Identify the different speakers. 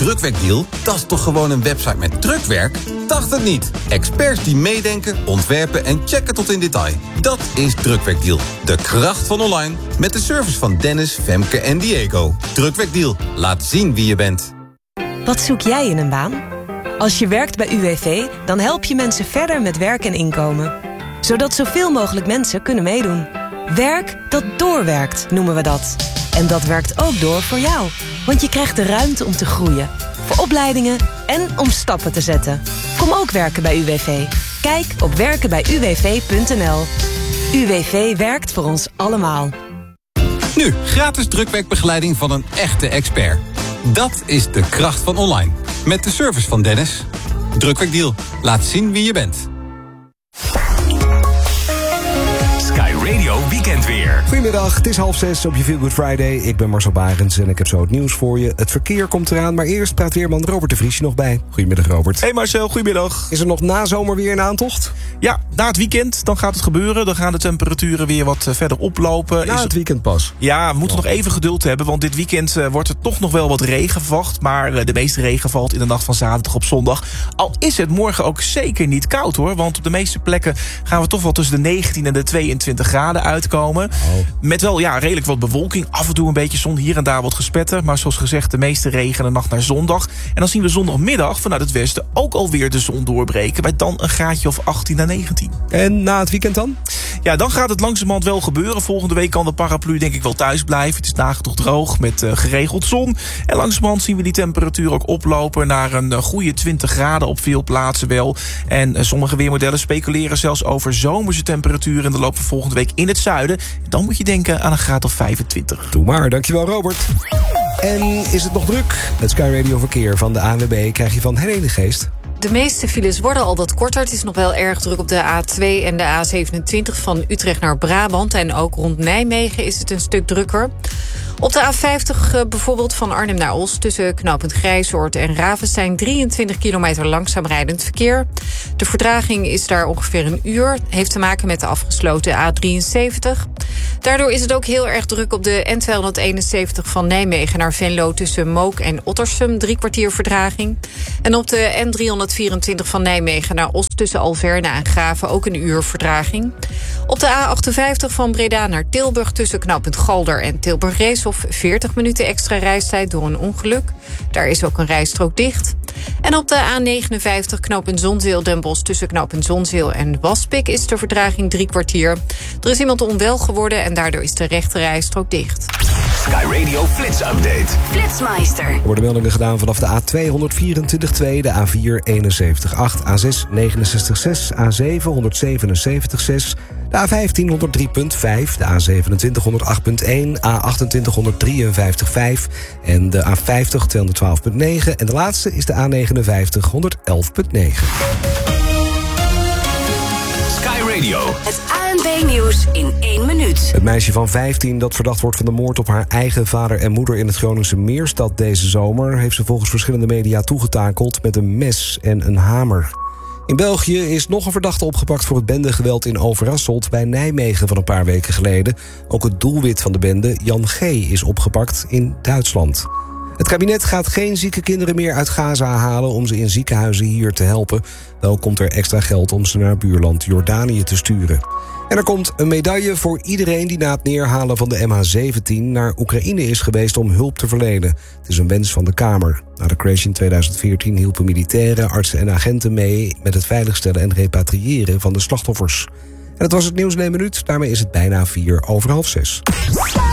Speaker 1: drukwerkdeal, dat is toch gewoon een website met drukwerk? Dacht het niet. Experts die meedenken, ontwerpen en checken tot in detail. Dat is Drukwerkdeal. De kracht van online. Met de service van Dennis, Femke en Diego. Drukwerkdeal. Laat zien wie je bent.
Speaker 2: Wat zoek jij in een baan? Als je werkt bij UWV, dan help je mensen verder met werk en inkomen. Zodat zoveel mogelijk mensen kunnen meedoen. Werk dat doorwerkt, noemen we dat. En dat werkt ook door voor jou. Want je krijgt de ruimte om te groeien. Voor opleidingen en om stappen te zetten. Kom ook werken bij UWV. Kijk op werkenbijuwv.nl. UWV werkt voor ons allemaal.
Speaker 1: Nu, gratis drukwerkbegeleiding van een echte expert. Dat is de kracht van online. Met de service van Dennis. Drukwerkdeal. Laat zien wie je bent.
Speaker 3: Sky Radio Weekend weer.
Speaker 4: Goedemiddag, het is 5:30 op je Feel Good Friday. Ik ben Marcel Barends en ik heb zo het nieuws voor je. Het verkeer komt eraan, maar eerst praat weerman Robert de Vries nog bij. Goedemiddag, Robert.
Speaker 5: Hey Marcel, goedemiddag.
Speaker 4: Is er nog na zomer weer een aantocht?
Speaker 5: Ja, na het weekend, dan gaat het gebeuren. Dan gaan de temperaturen weer wat verder oplopen.
Speaker 4: Na het weekend pas?
Speaker 5: Ja, we moeten nog even geduld hebben, want dit weekend wordt er toch nog wel wat regen verwacht. Maar de meeste regen valt in de nacht van zaterdag op zondag. Al is het morgen ook zeker niet koud hoor, want op de meeste plekken gaan we toch wel tussen de 19 en de 22 graden uitkomen. Met wel redelijk wat bewolking, af en toe een beetje zon, hier en daar wat gespetter. Maar zoals gezegd, de meeste regen de nacht naar zondag. En dan zien we zondagmiddag vanuit het westen ook alweer de zon doorbreken. Bij dan een graadje of 18 à 19.
Speaker 4: En na het weekend dan?
Speaker 5: Ja, dan gaat het langzamerhand wel gebeuren. Volgende week kan de paraplu denk ik wel thuis blijven. Het is dagen toch droog met geregeld zon. En langzamerhand zien we die temperatuur ook oplopen naar een goede 20 graden op veel plaatsen wel. En sommige weermodellen speculeren zelfs over zomerse temperaturen in de loop van volgende week in het zuiden. Dan moet je denken aan een graad of 25.
Speaker 4: Doe maar, dankjewel Robert. En is het nog druk? Het Sky Radio verkeer van de ANWB krijg je van Helene Geest.
Speaker 6: De meeste files worden al wat korter. Het is nog wel erg druk op de A2 en de A27 van Utrecht naar Brabant. En ook rond Nijmegen is het een stuk drukker. Op de A50 bijvoorbeeld van Arnhem naar Os tussen knooppunt Grijsoord en Ravenstein 23 kilometer langzaam rijdend verkeer. De vertraging is daar ongeveer een uur. Heeft te maken met de afgesloten A73. Daardoor is het ook heel erg druk op de N271 van Nijmegen naar Venlo tussen Mook en Ottersum. 3 kwartier vertraging. En op de N324 van Nijmegen naar Os tussen Alverne en Graven ook een uur vertraging. Op de A58 van Breda naar Tilburg tussen knooppunt Galder en Tilburg-Reeshof 40 minuten extra reistijd door een ongeluk. Daar is ook een rijstrook dicht. En op de A59 knooppunt Zonzeel-Den Bosch tussen knooppunt Zonzeel en Waspik is de vertraging 3 kwartier. Er is iemand onwel geworden en daardoor is de rechte rijstrook dicht.
Speaker 3: Sky Radio Flits Update.
Speaker 7: Flitsmeister.
Speaker 4: Er worden meldingen gedaan vanaf de A224.2, de A4 71.8, A6 69.6, A7 177.6, de A15 103.5, de A27 108.1, A28 153.5 en de A50 212.9 en de laatste is de A59 111.9.
Speaker 3: Sky Radio.
Speaker 7: Het ANP-nieuws in 1 minuut.
Speaker 4: Het meisje van 15 dat verdacht wordt van de moord op haar eigen vader en moeder in het Groningse Meerstad deze zomer heeft ze volgens verschillende media toegetakeld met een mes en een hamer. In België is nog een verdachte opgepakt voor het bendegeweld in Overasselt bij Nijmegen van een paar weken geleden. Ook het doelwit van de bende, Jan G., is opgepakt in Duitsland. Het kabinet gaat geen zieke kinderen meer uit Gaza halen om ze in ziekenhuizen hier te helpen. Wel komt er extra geld om ze naar buurland Jordanië te sturen. En er komt een medaille voor iedereen die na het neerhalen van de MH17 naar Oekraïne is geweest om hulp te verlenen. Het is een wens van de Kamer. Na de crash in 2014 hielpen militairen, artsen en agenten mee met het veiligstellen en repatriëren van de slachtoffers. En dat was het nieuws in 1 minuut. Daarmee is het bijna 5:04.